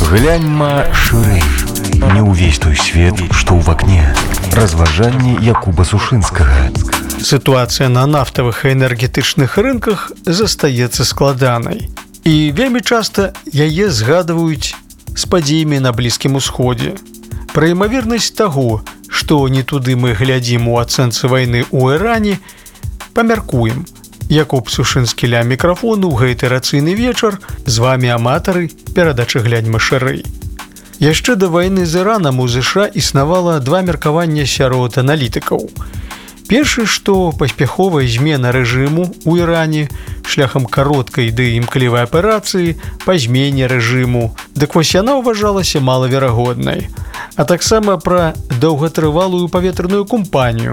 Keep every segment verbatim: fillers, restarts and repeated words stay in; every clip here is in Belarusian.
Гляньма шырэй. Не ўвесь той свет, што ў вакне. Разважанні Якуба Сушынскага. Сітуацыя на нафтавых і энергетычных рынках застаецца складанай. І вельмі часта яе згадваюць з падзеямі на Блізкім Усходзе. Пра імавернасць таго, што не туды мы глядзім у ацэнцы вайны ў Іране, памяркуем. Якуб Сушынскі ля мікрафону ў гэты рацыйны вечар. З вамі аматары перадачы «Гляньма шырэй». Яшчэ да вайны з Іранам у ЗША існавала два меркавання сярод аналітыкаў. Першы, што паспяховая змена рэжыму ў Іране шляхам кароткай ды імклівай аперацыі па змене рэжыму, дык вось яна ўважалася малаверагоднай, а таксама пра доўгатрывалую паветраную кампанію.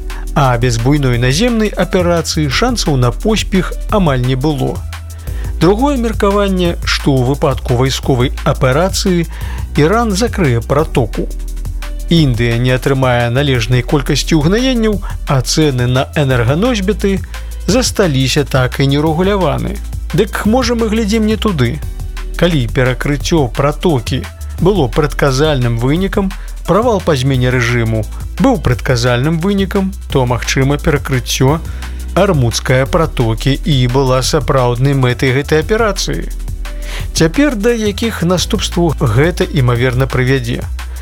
А без буйной наземнай аперацыі шансаў на поспех амаль не было. Другое меркаванне, што ў выпадку вайсковай аперацыі Іран закрые пратоку. Індыя не атрымае належнай колькасці ўгнаенняў, а цэны на энерганосьбіты засталіся так і нерэгуляваны. Дык можа мы глядзім не туды. Калі перакрыццё пратокі было прадказальным вынікам, правал па змене рэжыму быў прадказальным вынікам, то магчыма перакрыццё Армудскай пратокі і была сапраўднай мэтай гэтай аперацыі. Цяпер да якіх наступстваў гэта імаверна прывядзе.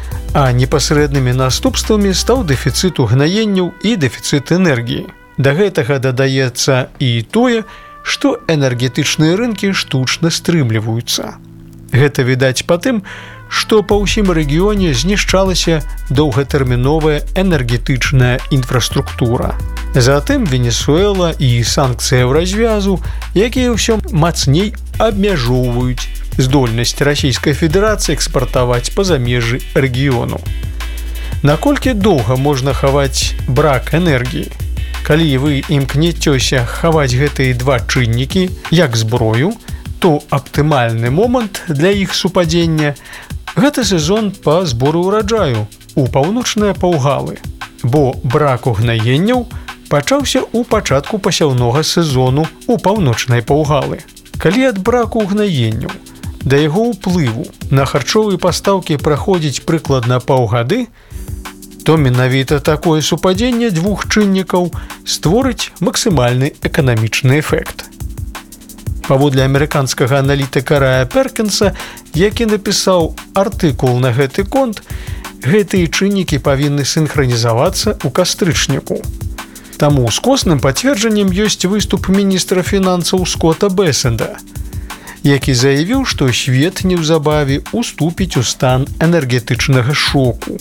А непасрэднымі наступствамі стаў дэфіцыт угнаенняў і дэфіцыт энергіі. Да гэтага дадаецца і тое, што энергетычныя рынкі штучна стрымліваюцца. Гэта відаць па тым, што па ўсім рэгіёне знішчалася доўгатэрміновая энергетычная інфраструктура. Затым Венесуэла і санкцыяў развязу, якія ўсё мацней абмяжоўваюць здольнасць Расійскай Федэрацыі экспартаваць па-за межы рэгіёну. Наколькі доўга можна хаваць брак энергіі? Калі вы імкнецёся хаваць гэтыя два чыннікі як зброю, то аптымальны момант для іх супадзення – гэта сезон па збору ўраджаю у паўночныя паўгалы, бо брак угнаенняў пачаўся ў пачатку пасяўнога сезону ў паўночнай паўгалы. Калі ад браку угнаенняў да яго ўплыву на харчовыя пастаўкі праходзіць прыкладна паўгады, то менавіта такое супадзенне двух чыннікаў створыць максімальны эканамічны эфект. Паводле амерыканскага аналітыка Рая Перкінса, які напісаў артыкул на гэты конт, гэтыя чыннікі павінны сінхранізавацца ў кастрычніку. Таму скосным пацверджаннем ёсць выступ міністра фінансаў Скотта Бесенда, які заявіў, што свет неўзабаве уступіць у стан энергетычнага шоку.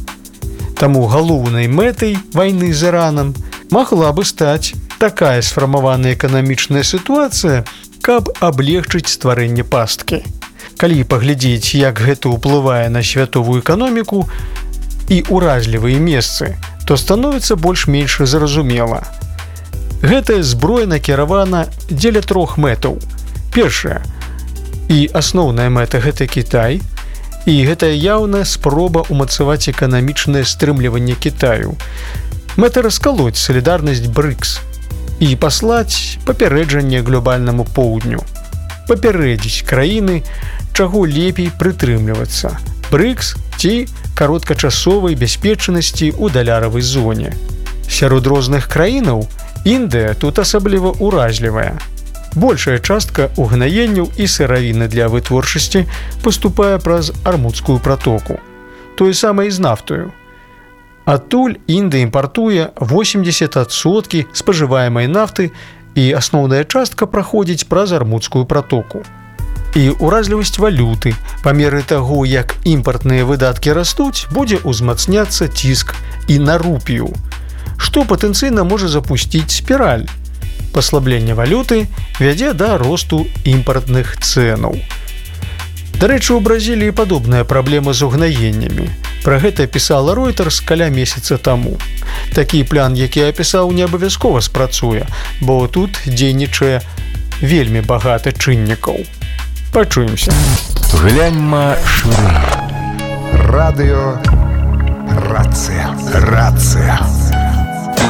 Таму галоўнай мэтай вайны з Іранам магла бы стаць такая сфармаваная эканамічная сітуацыя, каб аблегчыць стварэнне пасткі. Калі паглядзець, як гэта ўплывае на святовую эканоміку і ўразлівыя месцы, то становіцца больш-менш зразумела. Гэтая зброя накіравана дзеля трох мэтаў. Першая і асноўная мэта – гэта Кітай, і гэта яўная спроба ўмацаваць эканамічнае стрымліванне Кітаю. Мэта раскалоць салідарнасць брыкс і паслаць папярэджанне глобальнаму поўдню. Папярэдзіць краіны, чаго лепей прытрымлівацца – брыкс ці кароткачасовай бяспечнасці ў даляравай зоне. Сярод розных краінаў Індыя тут асабліва ўразлівая. Большая частка угнаенняў і сыравіны для вытворчасці паступае праз Армудскую пратоку. Тое самае з нафтою. Адтуль Індыя імпартуе восемьдесят адсоткаў спажываемай нафты і асноўная частка праходзіць праз Армудскую пратоку. І ўразлівасць валюты, па меры таго, як імпартныя выдаткі растуць, будзе ўзмацняцца ціск і на рупію, што патэнцыйна можа запусціць спіраль. Паслабленне валюты вядзе да росту імпартных цэнаў. Дарэчы, у Бразіліі падобная праблема з угнаеннямі. Пра гэта пісала Reuters каля месяца таму. Такі план, які я пісаў, не абавязкова спрацуе, бо тут дзейнічае вельмі багата чыннікаў. Пачуемся. Гляньма шырэй. Радыё Рацыя. Рацыя.